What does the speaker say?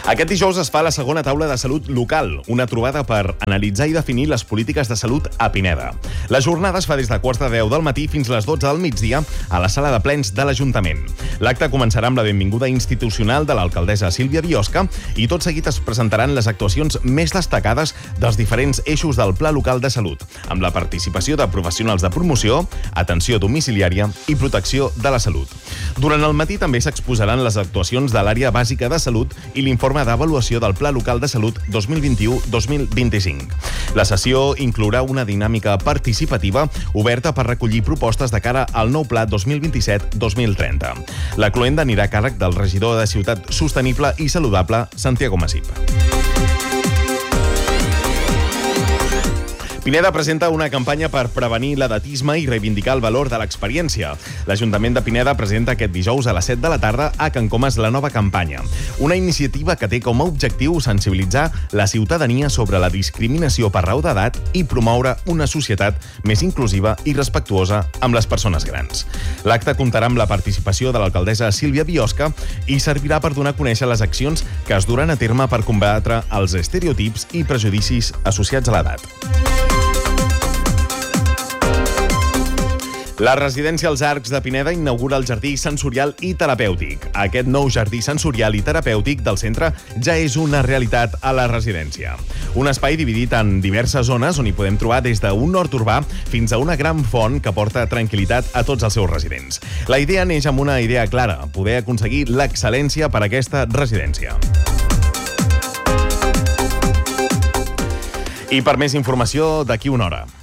Aquest dijous es fa la segona taula de salut local, una trobada per analitzar i definir les polítiques de salut a Pineda. La jornada es fa des de 9:15 del matí fins les 12 del migdia a la sala de plens de l'Ajuntament. L'acte començarà amb la benvinguda institucional de l'alcaldessa Sílvia Biosca i tot seguit es presentaran les actuacions més destacades dels diferents eixos del Pla Local de Salut, amb la participació de professionals de promoció, atenció domiciliària i protecció de la salut. Durant el matí també s'exposaran les actuacions de l'àrea bàsica de salut i l'informe d'avaluació del Pla Local de Salut 2021-2025. La sessió inclourà una dinàmica participativa oberta per recollir propostes de cara al nou Pla 2027-2030. La cloenda anirà a càrrec del regidor de Ciutat Sostenible i Saludable, Santiago Masip. Pineda presenta una campanya per prevenir l'edatisme i reivindicar el valor de l'experiència. L'Ajuntament de Pineda presenta aquest dijous a les 7 de la tarda a Can Comas la nova campanya. Una iniciativa que té com a objectiu sensibilitzar la ciutadania sobre la discriminació per raó d'edat i promoure una societat més inclusiva i respectuosa amb les persones grans. L'acte comptarà amb la participació de l'alcaldessa Sílvia Biosca i servirà per donar a conèixer les accions que es duran a terme per combatre els estereotips i prejudicis associats a l'edat. La residència Els Arcs de Pineda inaugura el jardí sensorial i terapèutic. Aquest nou jardí sensorial i terapèutic del centre ja és una realitat a la residència. Un espai dividit en diverses zones on hi podem trobar des d'un hort urbà fins a una gran font que porta tranquil·litat a tots els seus residents. La idea neix amb una idea clara, poder aconseguir l'excel·lència per a aquesta residència. I per més informació, d'aquí una hora.